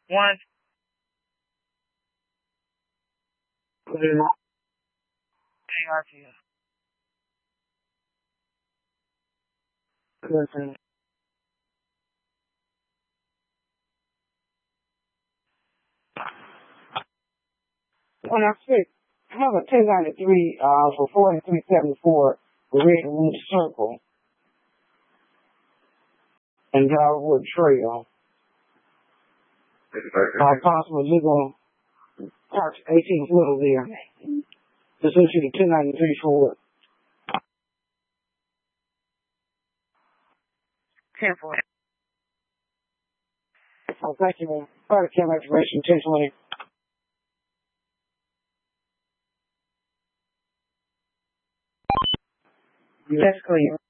1. Put in ARTS. listen. When I said, have a 1093 for 4374 for Redwood Circle and Dogwood Trail. Possible legal parks 18 foot there. This is the 1093 for 10-4. Oh, thank you, man. Fire camera information 1020. That's clear.